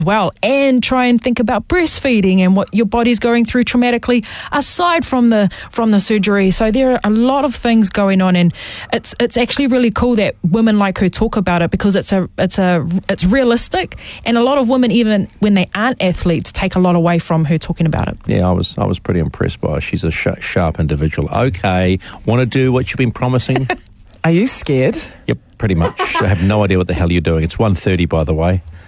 well, and try and think about breastfeeding and what your body's going through traumatically aside from the surgery. So there are a lot of things going on, and it's actually really cool that women like her talk about it, because it's realistic, and a lot of women, even when they aren't athletes, take a lot away from her talking about it. Yeah, I was pretty impressed by her. She's a sharp individual. Okay, want to do what you've been promising? Are you scared? Yep, pretty much. I have no idea what the hell you're doing. It's 1:30, by the way.